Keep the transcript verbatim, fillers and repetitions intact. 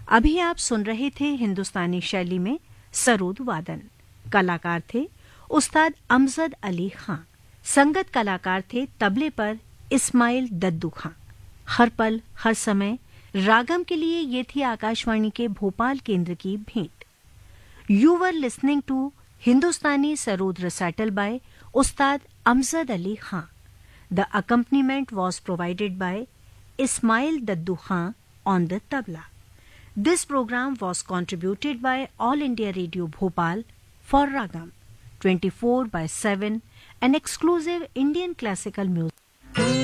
अभी आप सुन रहे थे हिंदुस्तानी शैली में सरोद वादन। कलाकार थे उस्ताद अमजद अली खां। संगत कलाकार थे तबले पर इस्माइल दद्दू खां। हर पल हर समय रागम के लिए ये थी आकाशवाणी के भोपाल केंद्र की भेंट। You were listening to Hindustani sarod recital bye Ustad Amjad Ali Khan. The accompaniment was provided by Ismail Daddu Khan on the tabla. This program was contributed by All India Radio Bhopal for Ragam twenty-four by seven, an exclusive Indian classical music.